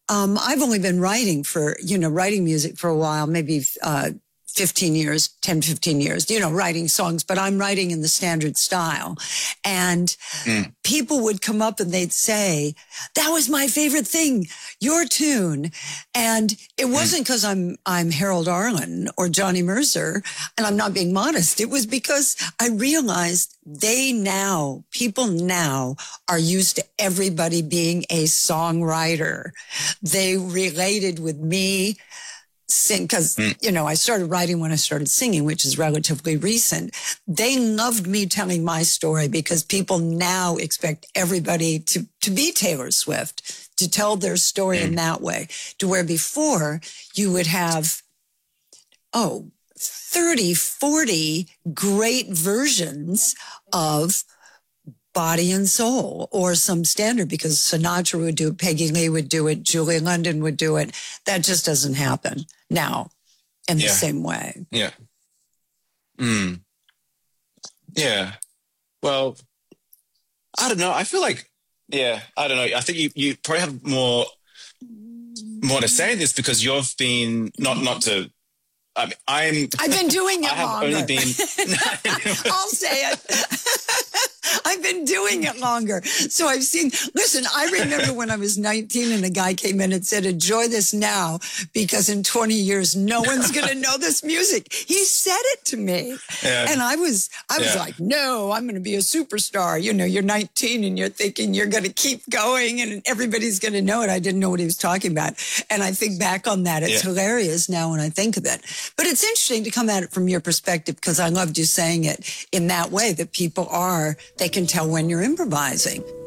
I've only been writing music for a while, maybe 15 years, 10, 15 years, writing songs, but I'm writing in the standard style. And people would come up and they'd say, that was my favorite thing, your tune. And it wasn't because I'm Harold Arlen or Johnny Mercer, and I'm not being modest. It was because I realized people now are used to everybody being a songwriter. They related with me because, I started writing when I started singing, which is relatively recent. They loved me telling my story because people now expect everybody to be Taylor Swift, to tell their story in that way, to where before you would have, 30, 40 great versions of Body and Soul or some standard, because Sinatra would do it, Peggy Lee would do it, Julie London would do it. That just doesn't happen now in the same way. Yeah. Yeah. Well, I don't know. I feel like, I don't know. I think you probably have more to say in this because you've been not to. I've been doing it longer. Only been. I'll say it. I've been doing it longer. So I've seen, listen, I remember when I was 19 and a guy came in and said, enjoy this now because in 20 years, no one's going to know this music. He said it to me. Yeah. And I was like, no, I'm going to be a superstar. You're 19 and you're thinking you're going to keep going and everybody's going to know it. I didn't know what he was talking about. And I think back on that. It's hilarious now when I think of it. But it's interesting to come at it from your perspective because I loved you saying it in that way that people they can tell when you're improvising.